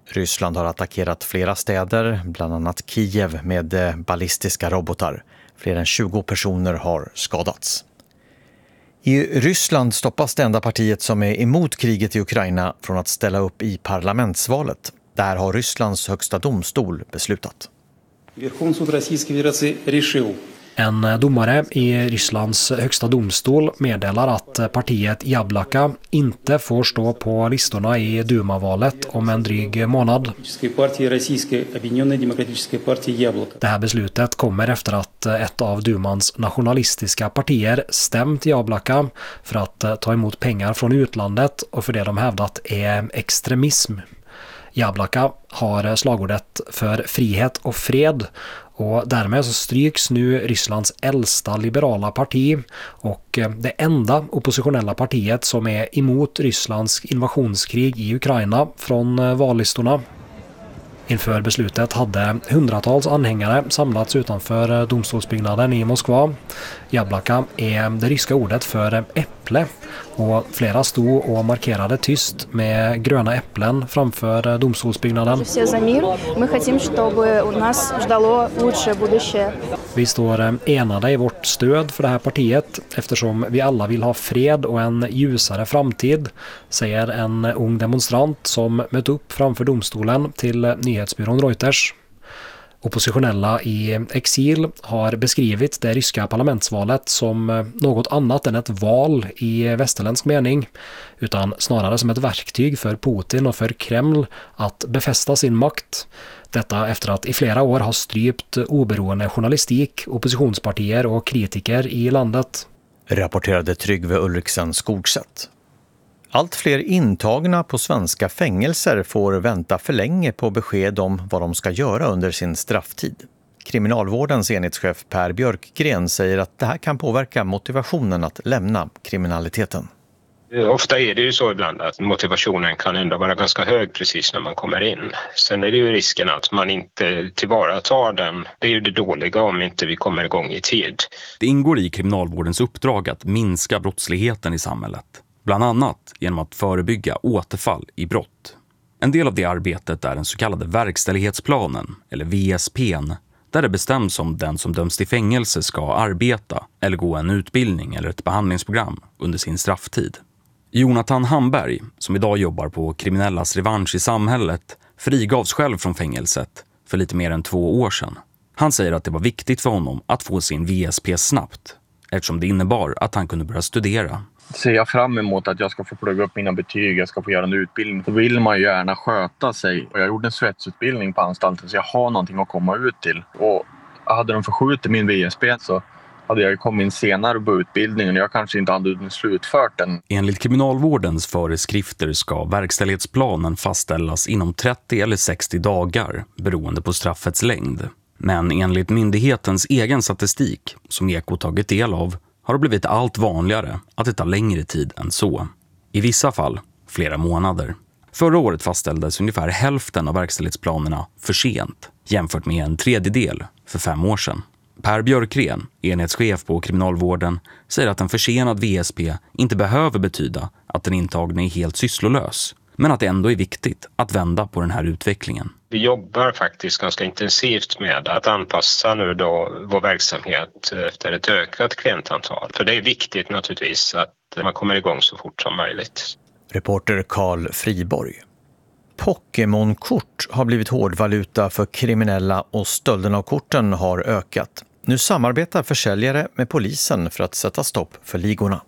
Ryssland har attackerat flera städer, bland annat Kiev, med ballistiska robotar. Fler än 20 personer har skadats. I Ryssland stoppas det enda partiet som är emot kriget i Ukraina från att ställa upp i parlamentsvalet. Där har Rysslands högsta domstol beslutat. En domare i Rysslands högsta domstol meddelar att partiet Jablaka inte får stå på listorna i Duma-valet om en dryg månad. Det här beslutet kommer efter att ett av Dumans nationalistiska partier stämt Jablaka för att ta emot pengar från utlandet och för det de hävdat är extremism. Jablaka har slagordet för frihet och fred och därmed så stryks nu Rysslands äldsta liberala parti och det enda oppositionella partiet som är emot Rysslands invasionskrig i Ukraina från vallistorna. Inför beslutet hade hundratals anhängare samlats utanför domstolsbyggnaden i Moskva. Jablaka är det ryska ordet för äpple och flera stod och markerade tyst med gröna äpplen framför domstolsbyggnaden. Vi står enade i vårt stöd för det här partiet eftersom vi alla vill ha fred och en ljusare framtid, säger en ung demonstrant som mött upp framför domstolen till nyhetsbyrån Reuters. Oppositionella i exil har beskrivit det ryska parlamentsvalet som något annat än ett val i västerländsk mening, utan snarare som ett verktyg för Putin och för Kreml att befästa sin makt. Detta efter att i flera år ha strypt oberoende journalistik, oppositionspartier och kritiker i landet. Rapporterade Tryggve Ulriksen Skogsätt. Allt fler intagna på svenska fängelser får vänta för länge på besked om vad de ska göra under sin strafftid. Kriminalvårdens enhetschef Per Björkgren säger att det här kan påverka motivationen att lämna kriminaliteten. Ofta är det ju så ibland att motivationen kan ändå vara ganska hög precis när man kommer in. Sen är det ju risken att man inte tillvaratar den. Det är ju det dåliga om inte vi kommer igång i tid. Det ingår i kriminalvårdens uppdrag att minska brottsligheten i samhället. Bland annat genom att förebygga återfall i brott. En del av det arbetet är den så kallade verkställighetsplanen, eller VSP:n, där det bestäms om den som döms till fängelse ska arbeta eller gå en utbildning eller ett behandlingsprogram under sin strafftid. Jonathan Hamberg, som idag jobbar på kriminellas revansch i samhället, frigavs själv från fängelset för lite mer än 2 år sedan. Han säger att det var viktigt för honom att få sin VSP snabbt, eftersom det innebar att han kunde börja studera. Ser jag fram emot att jag ska få plugga upp mina betyg, jag ska få göra en utbildning, så vill man ju gärna sköta sig. Och jag gjorde en svetsutbildning på anstalten så jag har någonting att komma ut till. Och hade de förskjutit min VSP så hade jag kommit in senare på utbildningen och jag kanske inte hade slutfört den. Enligt kriminalvårdens föreskrifter ska verkställighetsplanen fastställas inom 30 eller 60 dagar beroende på straffets längd. Men enligt myndighetens egen statistik, som Eko tagit del av, har det blivit allt vanligare att det tar längre tid än så. I vissa fall flera månader. Förra året fastställdes ungefär hälften av verkställighetsplanerna för sent, jämfört med en tredjedel för 5 år sedan. Per Björkgren, enhetschef på kriminalvården, säger att en försenad VSP inte behöver betyda att den intagne är helt sysslolös, men att det ändå är viktigt att vända på den här utvecklingen. Vi jobbar faktiskt ganska intensivt med att anpassa nu då vår verksamhet efter ett ökat klientantal. För det är viktigt naturligtvis att man kommer igång så fort som möjligt. Reporter Carl Friborg. Pokémon-kort har blivit hårdvaluta för kriminella och stölden av korten har ökat. Nu samarbetar försäljare med polisen för att sätta stopp för ligorna.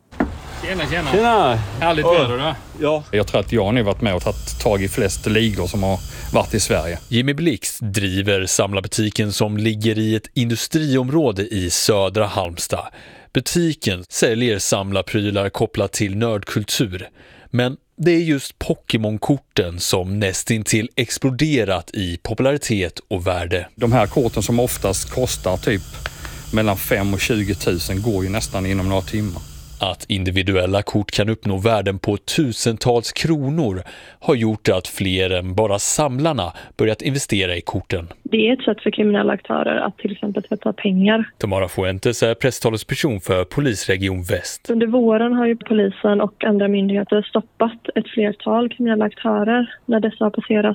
Tjena! Härligt väder då. Ja. Jag tror att jag har nu varit med och tagit tag i flest ligor som har varit i Sverige. Jimmy Blix driver samlarbutiken som ligger i ett industriområde i södra Halmstad. Butiken säljer samlarprylar kopplat till nördkultur. Men det är just Pokémon-korten som nästintill exploderat i popularitet och värde. De här korten som oftast kostar typ mellan 5 och 20 000 går ju nästan inom några timmar. Att individuella kort kan uppnå värden på tusentals kronor har gjort att fler än bara samlarna börjat investera i korten. Det är ett sätt för kriminella aktörer att till exempel tvätta pengar. Tamara Fuentes är presstalesperson för Polisregion Väst. Under våren har ju polisen och andra myndigheter stoppat ett flertal kriminella aktörer när dessa har passerat